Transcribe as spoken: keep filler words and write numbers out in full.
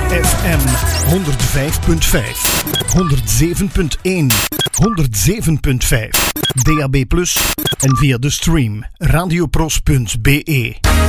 F M honderd vijf punt vijf, honderd zeven punt één, honderd zeven punt vijf, D A B plus en via de stream radiopros punt b e.